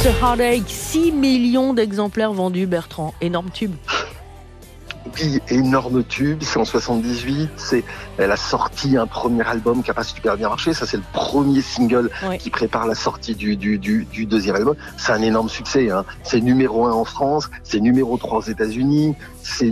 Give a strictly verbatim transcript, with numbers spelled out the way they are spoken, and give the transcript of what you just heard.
It's a Heartache, six millions d'exemplaires vendus, Bertrand. Énorme tube. Oui, énorme tube, c'est en soixante-dix-huit, c'est, elle a sorti un premier album qui a pas super bien marché, ça c'est le premier single Oui. qui prépare la sortie du, du, du, du deuxième album. C'est un énorme succès, hein. C'est numéro un en France, c'est numéro trois aux États-Unis, c'est